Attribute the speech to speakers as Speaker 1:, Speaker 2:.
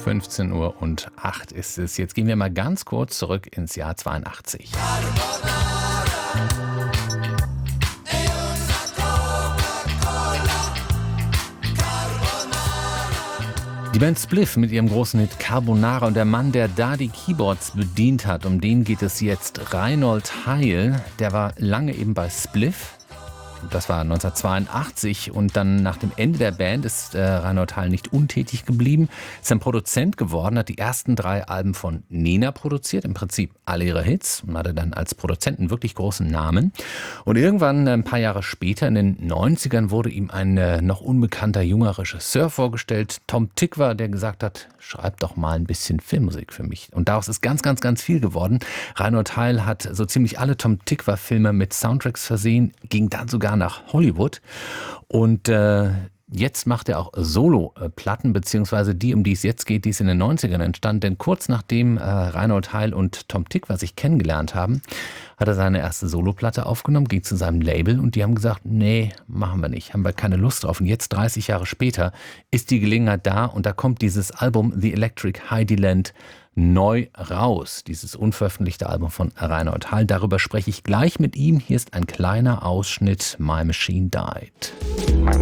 Speaker 1: 15:08 ist es. Jetzt gehen wir mal ganz kurz zurück ins Jahr 82. Die Band Spliff mit ihrem großen Hit Carbonara und der Mann, der da die Keyboards bedient hat, um den geht es jetzt. Reinhold Heil, der war lange eben bei Spliff. Das war 1982 und dann nach dem Ende der Band ist Reinhold Heil nicht untätig geblieben, ist ein Produzent geworden, hat die ersten 3 Alben von Nena produziert, im Prinzip alle ihre Hits und hatte dann als Produzent einen wirklich großen Namen. Und irgendwann, ein paar Jahre später, in den 90ern, wurde ihm ein noch unbekannter junger Regisseur vorgestellt, Tom Tykwer, der gesagt hat, schreib doch mal ein bisschen Filmmusik für mich. Und daraus ist ganz, ganz, ganz viel geworden. Reinhold Heil hat so ziemlich alle Tom Tykwer-Filme mit Soundtracks versehen, ging dann sogar nach Hollywood und jetzt macht er auch Solo-Platten, beziehungsweise die, um die es jetzt geht, die ist in den 90ern entstanden, denn kurz nachdem Reinhold Heil und Tom Tykwer sich kennengelernt haben, hat er seine erste Soloplatte aufgenommen, ging zu seinem Label und die haben gesagt, nee, machen wir nicht, haben wir keine Lust drauf. Und jetzt, 30 Jahre später, ist die Gelegenheit da und da kommt dieses Album The Electric Heidyland neu raus, dieses unveröffentlichte Album von Reinhold Heil. Darüber spreche ich gleich mit ihm. Hier ist ein kleiner Ausschnitt, My Machine Died.